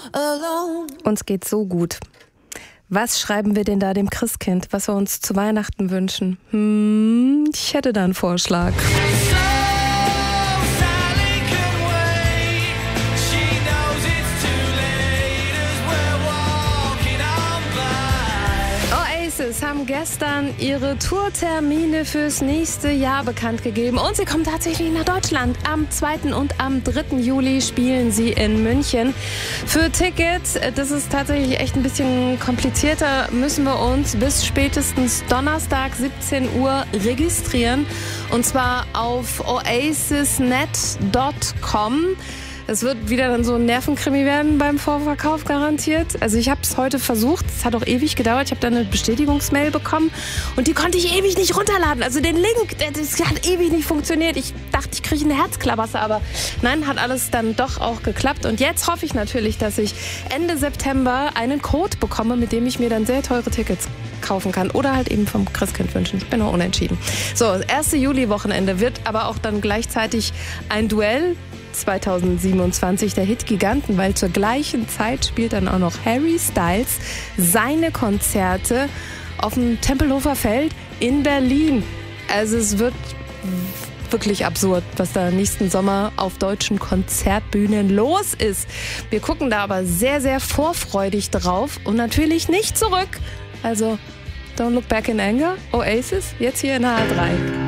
Uns geht's so gut. Was schreiben wir denn da dem Christkind, was wir uns zu Weihnachten wünschen? Ich hätte da einen Vorschlag. Oasis haben gestern ihre Tourtermine fürs nächste Jahr bekannt gegeben und sie kommen tatsächlich nach Deutschland. Am 2. und am 3. Juli spielen sie in München. Für Tickets, das ist tatsächlich echt ein bisschen komplizierter, müssen wir uns bis spätestens Donnerstag 17 Uhr registrieren und zwar auf oasisnet.com. Es wird wieder dann so ein Nervenkrimi werden beim Vorverkauf garantiert. Also ich habe es heute versucht, es hat auch ewig gedauert. Ich habe dann eine Bestätigungsmail bekommen und die konnte ich ewig nicht runterladen. Also den Link, das hat ewig nicht funktioniert. Ich dachte, ich kriege eine Herzklabasse, aber nein, hat alles dann doch auch geklappt. Und jetzt hoffe ich natürlich, dass ich Ende September einen Code bekomme, mit dem ich mir dann sehr teure Tickets kaufen kann oder halt eben vom Christkind wünschen. Ich bin noch unentschieden. So, das erste Juli-Wochenende wird aber auch dann gleichzeitig ein Duell 2027 der Hit Giganten, weil zur gleichen Zeit spielt dann auch noch Harry Styles seine Konzerte auf dem Tempelhofer Feld in Berlin. Also es wird wirklich absurd, was da nächsten Sommer auf deutschen Konzertbühnen los ist. Wir gucken da aber sehr, sehr vorfreudig drauf und natürlich nicht zurück. Also Don't Look Back in Anger, Oasis, jetzt hier in HR3.